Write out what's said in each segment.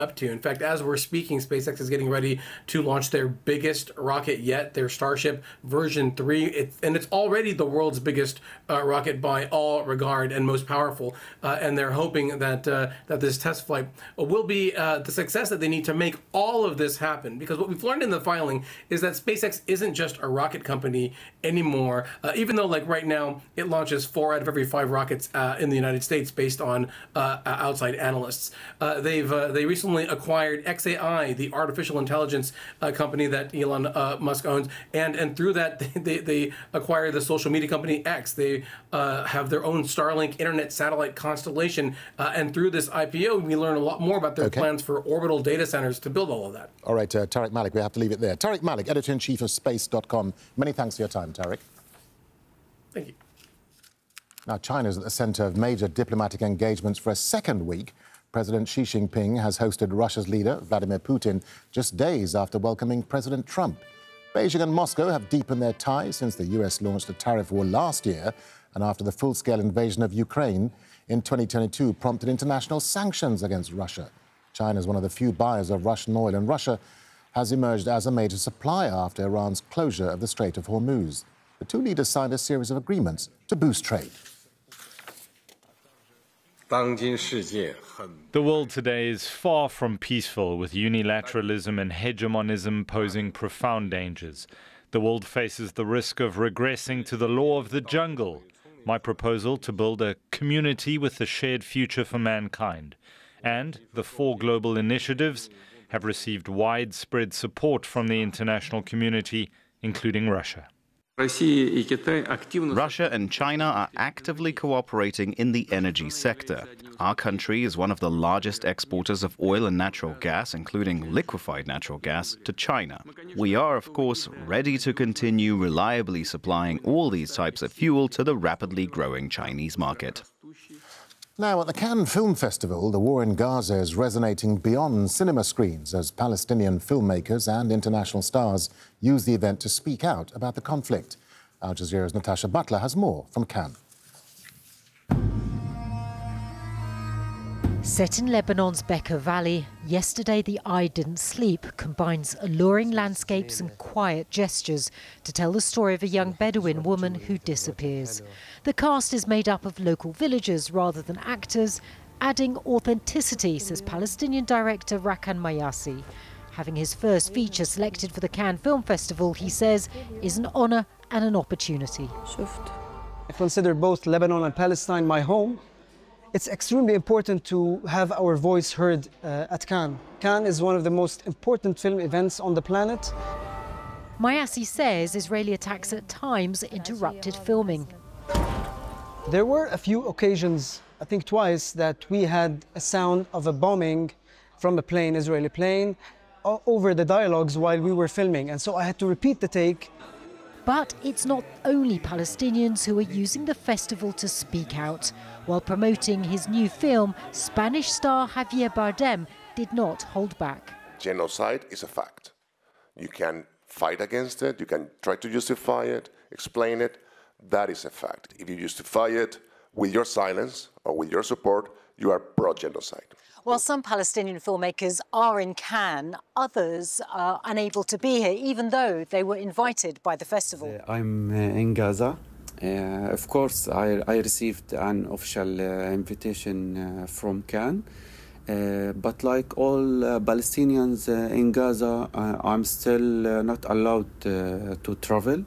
up to. In fact, as we're speaking, SpaceX is getting ready to launch their biggest rocket yet, their Starship version 3. It's already the world's biggest rocket by all regard and most powerful. And they're hoping that that this test flight will be the success that they need to make all of this happen. Because what we've learned in the filing is that SpaceX isn't just a rocket company anymore, even though, like right now, it launches 4 out of every 5 rockets in the United States based on outside analysts. They recently acquired xAI, the artificial intelligence company that Elon Musk owns, and through that they acquired the social media company X. They have their own Starlink internet satellite constellation, and through this IPO we learn a lot more about their plans for orbital data centers to build all of that. All right, Tariq Malik, we have to leave it there. Tariq Malik, editor-in-chief of Space.com. Many thanks for your time, Tariq. Thank you. Now, China is at the centre of major diplomatic engagements for a second week. President Xi Jinping has hosted Russia's leader, Vladimir Putin, just days after welcoming President Trump. Beijing and Moscow have deepened their ties since the US launched a tariff war last year and after the full-scale invasion of Ukraine in 2022 prompted international sanctions against Russia. China is one of the few buyers of Russian oil, and Russia has emerged as a major supplier after Iran's closure of the Strait of Hormuz. The two leaders signed a series of agreements to boost trade. The world today is far from peaceful, with unilateralism and hegemonism posing profound dangers. The world faces the risk of regressing to the law of the jungle. My proposal to build a community with a shared future for mankind. And the 4 global initiatives have received widespread support from the international community, including Russia. Russia and China are actively cooperating in the energy sector. Our country is one of the largest exporters of oil and natural gas, including liquefied natural gas, to China. We are, of course, ready to continue reliably supplying all these types of fuel to the rapidly growing Chinese market. Now, at the Cannes Film Festival, the war in Gaza is resonating beyond cinema screens as Palestinian filmmakers and international stars use the event to speak out about the conflict. Al Jazeera's Natasha Butler has more from Cannes. Set in Lebanon's Bekaa Valley, yesterday The Eye Didn't Sleep combines alluring landscapes and quiet gestures to tell the story of a young Bedouin woman who disappears. The cast is made up of local villagers rather than actors, adding authenticity, says Palestinian director Rakan Mayasi. Having his first feature selected for the Cannes Film Festival, he says, is an honour and an opportunity. I consider both Lebanon and Palestine my home. It's extremely important to have our voice heard at Cannes. Cannes is one of the most important film events on the planet. Mayasi says Israeli attacks at times interrupted filming. There were a few occasions, I think twice, that we had a sound of a bombing from a plane, Israeli plane, over the dialogues while we were filming. And so I had to repeat the take. But it's not only Palestinians who are using the festival to speak out. While promoting his new film, Spanish star Javier Bardem did not hold back. Genocide is a fact. You can fight against it, you can try to justify it, explain it. That is a fact. If you justify it with your silence or with your support, you are pro-genocide. While some Palestinian filmmakers are in Cannes, others are unable to be here, even though they were invited by the festival. I'm in Gaza. Of course, I received an official invitation from Cannes. But like all Palestinians in Gaza, I'm still not allowed to travel.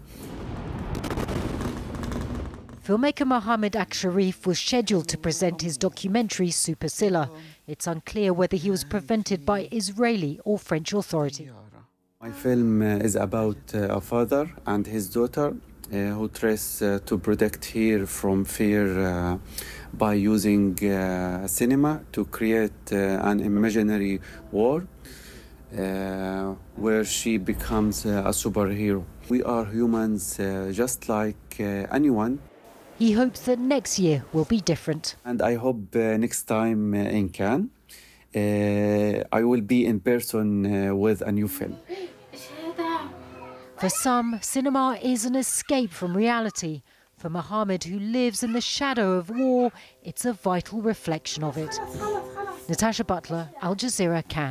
Filmmaker Mohammed Aksharif was scheduled to present his documentary Supersilla. It's unclear whether he was prevented by Israeli or French authority. My film is about a father and his daughter who tries to protect her from fear by using cinema to create an imaginary world where she becomes a superhero. We are humans just like anyone. He hopes that next year will be different. And I hope next time in Cannes, I will be in person with a new film. For some, cinema is an escape from reality. For Mohammed, who lives in the shadow of war, it's a vital reflection of it. Natasha Butler, Al Jazeera, Cannes.